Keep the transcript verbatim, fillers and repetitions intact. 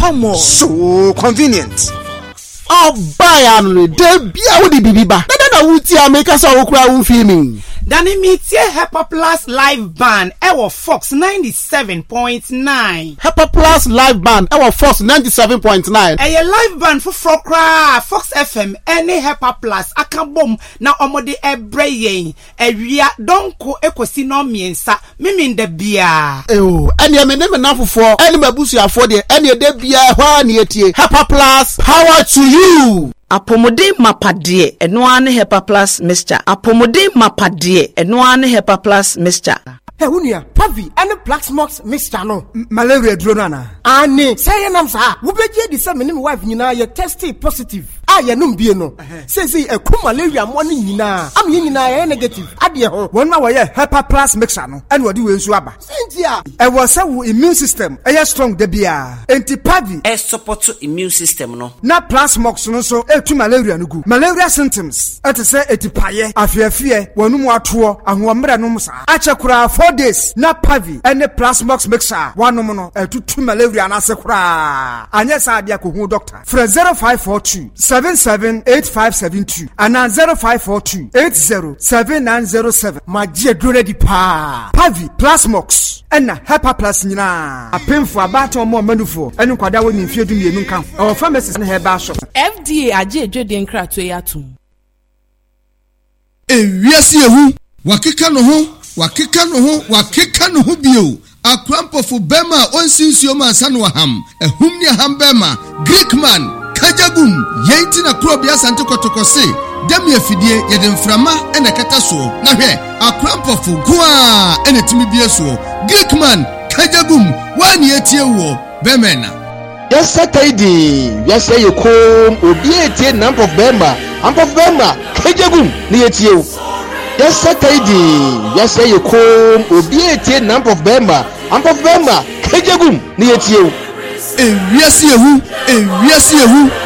Pamo. So convenient. Oh, buy and de bia wo di bibiba. Na na wuti ameka so wo kura wo filming. Dani mitie Hepa Plus live band ewo Fox ninety-seven point nine. Hepa Plus live band ewo Fox ninety-seven point nine. Eye live band for Frokra Fox F M any Hepa Plus akabom na omode ebre yen ewia donko ekosi no miensa mimi nda bia. Eh o ene me ne me nafofo ene mabusuafo de ene de bia hwa na etie Hepa Plus power to you. Apomode mapade eno ane Hepa Plus mixture. Apomode mapade eno ane Hepa Plus mixture. Hey, unia, Pavi, and Plaxmox mixture no. Malaria dronana. Ane, say nam sa. Ubeje di se menim wife nyina ye testy positive. Ah, ye num bie no. Say say e ku malaria mo ni nyina. Am ye nyina ye negative. Ade ho. Won ma wo ye Hepa Plus mixture no. Ene wodi we nsu aba. Sentia. E wo say wo immune system e ye strong de bia. Enti Pavi E support immune system no. Na Plaxmox no so e tu malaria no gu. Malaria symptoms. E te say etipaye, afiafie, wonum ato, ahoamra no msa. Ache kura four days na Pavi ene Plasmox mixer wanom no etutu malaria na sekura anya sa dia ko hu doctor fra zero five four two seven seven eight five seven two ana zero five four two eight zero seven nine zero seven magie dure di pa Pavi Plasmox ena Hepa Plus nyina apemfo abato mo manufo ene kwada woni mfie du mienu nkan o pharmacist na herbal shop F D A age edwede nkrato yatum ewiase ehu wakeka no ho wakeka no ho wakeka no ho bio akwampofo bema onsinsio mansa no ham ehum ne ham bema Greek man kajagum yenti na krobia sante kotokose dem yefidie yede mframa ene kata so na hwe akwampofo goa ene timi bie so Greek man kajagum wani etie wo bemena yes sataidi yes say kom obi etie number of bema amp of bema kajagum ni etie wo yes sataidi yes say kom obi etie number of bema amp of bema kajagum ni etie wo ewiase ehu ewiase ehu